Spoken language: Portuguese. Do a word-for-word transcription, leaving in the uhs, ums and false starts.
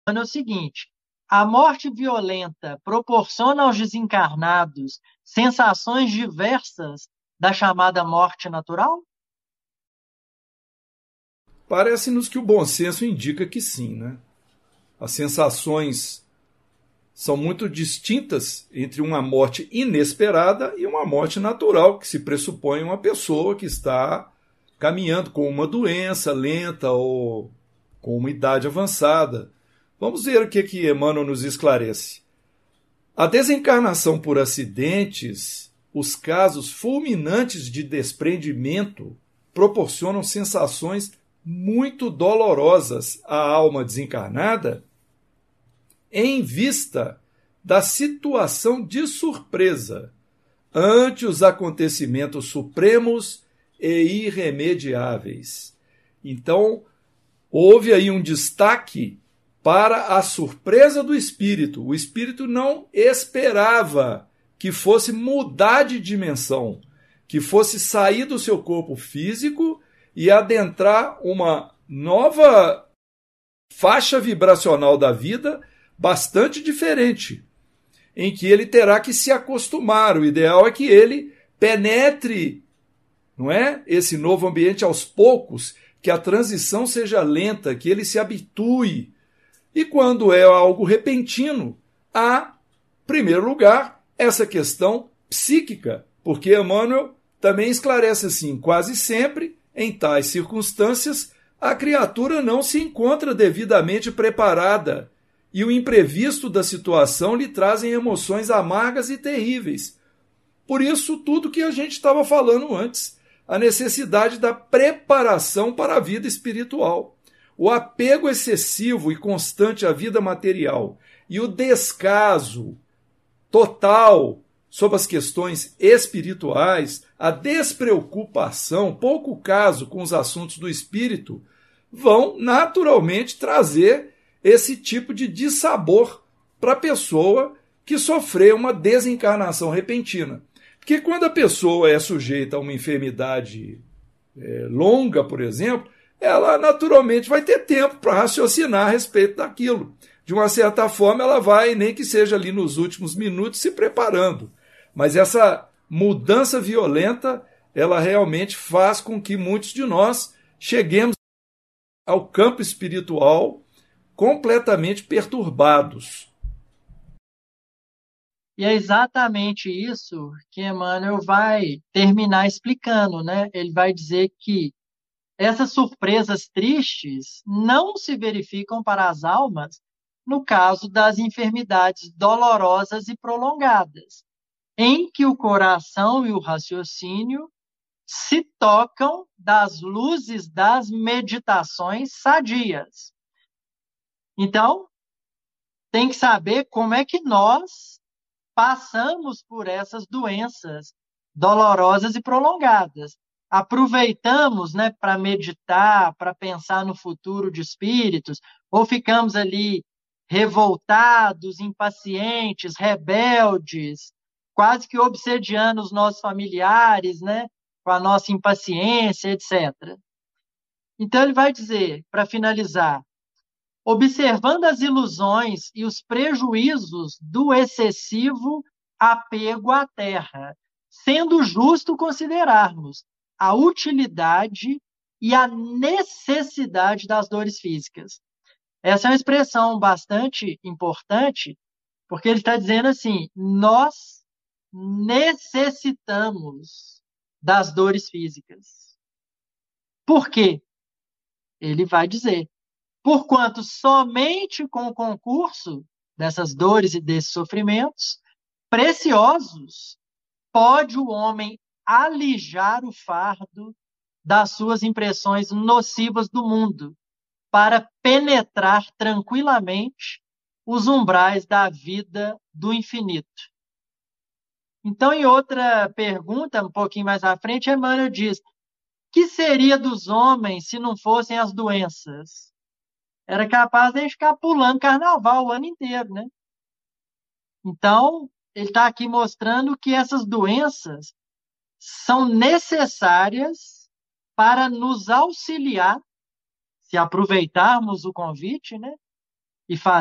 É o seguinte: a morte violenta proporciona aos desencarnados sensações diversas da chamada morte natural? Parece-nos que o bom senso indica que sim, né? As sensações são muito distintas entre uma morte inesperada e uma morte natural, que se pressupõe uma pessoa que está caminhando com uma doença lenta ou com uma idade avançada. Vamos ver o que, que Emmanuel nos esclarece. A desencarnação por acidentes, os casos fulminantes de desprendimento, proporcionam sensações muito dolorosas à alma desencarnada em vista da situação de surpresa ante os acontecimentos supremos e irremediáveis. Então, houve aí um destaque para a surpresa do espírito. O espírito não esperava que fosse mudar de dimensão, que fosse sair do seu corpo físico e adentrar uma nova faixa vibracional da vida bastante diferente, em que ele terá que se acostumar. O ideal é que ele penetre, não é, esse novo ambiente aos poucos, que a transição seja lenta, que ele se habitue. E quando é algo repentino, há, em primeiro lugar, essa questão psíquica, porque Emmanuel também esclarece assim: quase sempre, em tais circunstâncias, a criatura não se encontra devidamente preparada e o imprevisto da situação lhe trazem emoções amargas e terríveis. Por isso, tudo que a gente estava falando antes, a necessidade da preparação para a vida espiritual. O apego excessivo e constante à vida material e o descaso total sobre as questões espirituais, a despreocupação, pouco caso com os assuntos do espírito, vão naturalmente trazer esse tipo de dissabor para a pessoa que sofreu uma desencarnação repentina. Porque quando a pessoa é sujeita a uma enfermidade é, longa, por exemplo, ela naturalmente vai ter tempo para raciocinar a respeito daquilo. De uma certa forma, ela vai, nem que seja ali nos últimos minutos, se preparando. Mas essa mudança violenta, ela realmente faz com que muitos de nós cheguemos ao campo espiritual completamente perturbados. E é exatamente isso que Emmanuel vai terminar explicando, né? Ele vai dizer que essas surpresas tristes não se verificam para as almas no caso das enfermidades dolorosas e prolongadas, em que o coração e o raciocínio se tocam das luzes das meditações sadias. Então, tem que saber como é que nós passamos por essas doenças dolorosas e prolongadas. Aproveitamos, né, para meditar, para pensar no futuro de espíritos, ou ficamos ali revoltados, impacientes, rebeldes, quase que obsediando os nossos familiares, né, com a nossa impaciência, etcétera. Então ele vai dizer, para finalizar: observando as ilusões e os prejuízos do excessivo apego à terra, sendo justo considerarmos a utilidade e a necessidade das dores físicas. Essa é uma expressão bastante importante, porque ele está dizendo assim: nós necessitamos das dores físicas. Por quê? Ele vai dizer: porquanto somente com o concurso dessas dores e desses sofrimentos preciosos pode o homem alijar o fardo das suas impressões nocivas do mundo para penetrar tranquilamente os umbrais da vida do infinito. Então, em outra pergunta, um pouquinho mais à frente, Emmanuel diz: que seria dos homens se não fossem as doenças? Era capaz de a gente ficar pulando carnaval o ano inteiro, né? Então, ele está aqui mostrando que essas doenças são necessárias para nos auxiliar, se aproveitarmos o convite, né? e fazer